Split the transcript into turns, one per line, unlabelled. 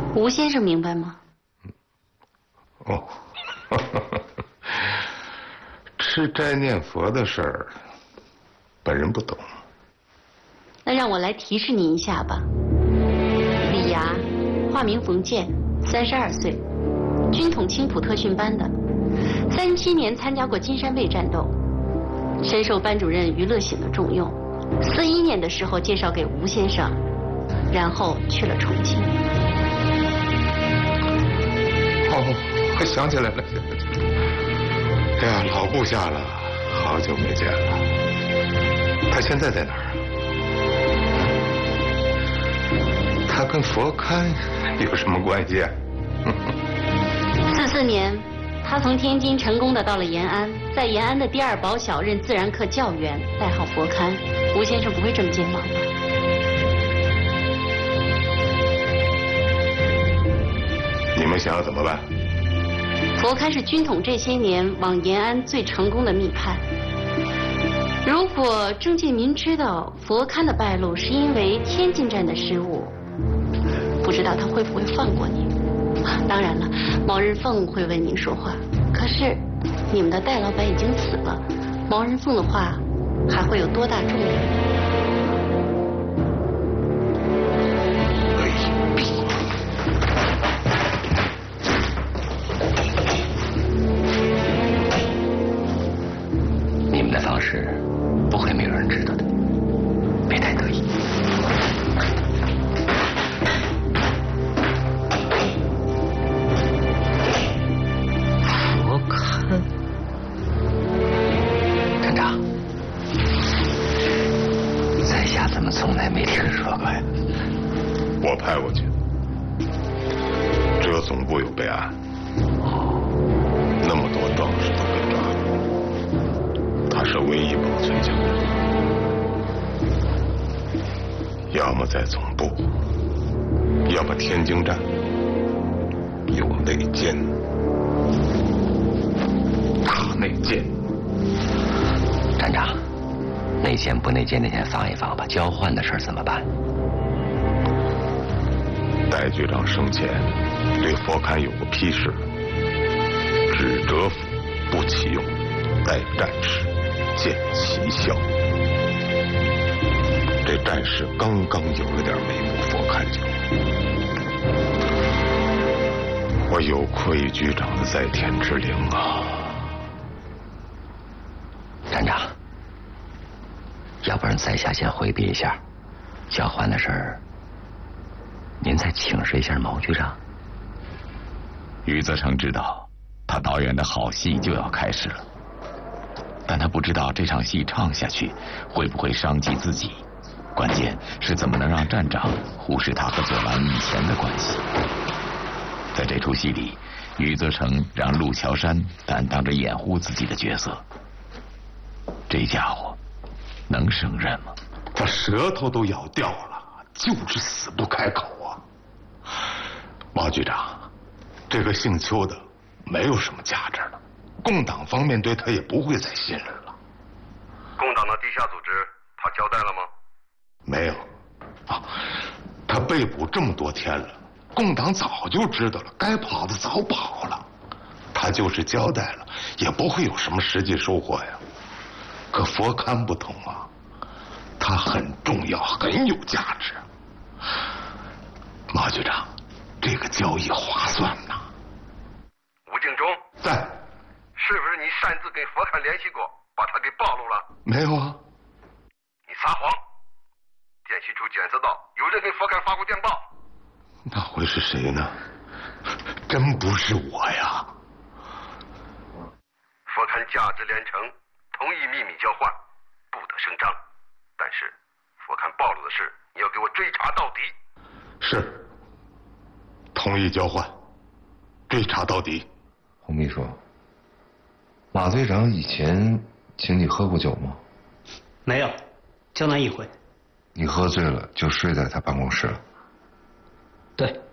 吴先生明白吗？
哦，吃斋念佛的事儿，本人不懂。
那让我来提示您一下吧。李涯，化名冯健，32岁，军统青浦特训班的，37年参加过金山卫战斗，深受班主任于乐醒的重用。41年的时候介绍给吴先生，然后去了重庆。
哦，想起来了。哎呀，老部下了，好久没见了。他现在在哪儿啊？他跟佛龛有什么关系啊
？44年，他从天津成功的到了延安，在延安的第2保小任自然课教员，代号佛龛。吴先生不会这么健忘吧？
你们想要怎么办？
佛龛是军统这些年往延安最成功的密探。如果郑介民知道佛龛的败露是因为天津站的失误，不知道他会不会放过你。当然了，毛人凤会为您说话，可是你们的戴老板已经死了，毛人凤的话还会有多大重量？
你们的方式不会没有人知道的，别太得意。
佛龛，
站长，在下怎么从来没听说过呀？
我派过去，这总部有备案，那么多壮士都被抓了，他是唯一保存下来的。要么在总部，要么天津站有内奸，大内奸。
站长，内奸不内奸的先放一放吧，交换的事儿怎么办？
戴局长生前对佛龛有过批示：只折服，不启用，待战时见其效。这战士刚刚有了点眉目佛龛脚，我有愧于局长的在天之灵啊！
站长，要不然在下先回避一下，交换的事儿，您再请示一下毛局长。
余则成知道，他导演的好戏就要开始了，但他不知道这场戏唱下去会不会伤及自己。关键是怎么能让站长忽视他和左蓝以前的关系。在这出戏里，余则成让陆桥山担当着掩护自己的角色，这家伙能胜任吗？
他舌头都咬掉了，就是死不开口啊！毛局长，这个姓邱的没有什么价值了，共党方面对他也不会再信任了。
共党的地下组织，他交代了吗？
没有啊，他被捕这么多天了，共党早就知道了，该跑的早跑了。他就是交代了，也不会有什么实际收获呀。可佛龛不同啊，它很重要，很有价值。毛局长，这个交易划算呐。
吴敬中
在，
是不是你擅自跟佛龛联系过，把他给暴露了？
没有啊。
你撒谎！电信处检测到有人给佛龛发过电报。
那会是谁呢？真不是我呀。
佛龛价值连城，同意秘密交换，不得声张。但是佛龛暴露的事，你要给我追查到底。
是。同意交换，追查到底。
洪秘书，马队长以前请你喝过酒吗？
没有，就那一回。
你喝醉了就睡在他办公室了？
对。